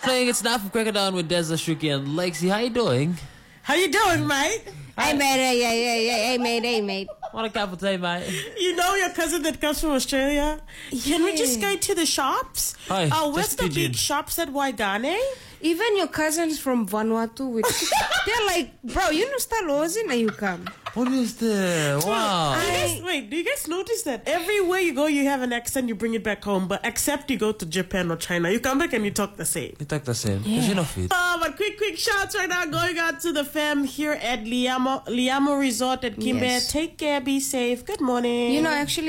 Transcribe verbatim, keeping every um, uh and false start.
playing It's Not for Crocodile with Deza, Shuki, and Lexi. How you doing? How you doing, mate? Hey, mate, hey, hey, hey, hey, hey, mate, hey, mate. What a cup of tea, mate. You know your cousin that comes from Australia? Can we just go to the shops? Hi, Oh, where's just the pigeon. big shops at Waigane? Even your cousins from Vanuatu, which they're like, bro, you know Stalozi, and you come. What is this? Wow. Do you guys, wait, do you guys notice that everywhere you go, you have an accent, you bring it back home, but except you go to Japan or China, you come back and you talk the same. You talk the same. Because you're not fit. Oh, but quick, quick shouts right now going out to the fam here at Liamo, Liamo Resort at Kimbe. Yes. Take care, be safe. Good morning. You know, actually.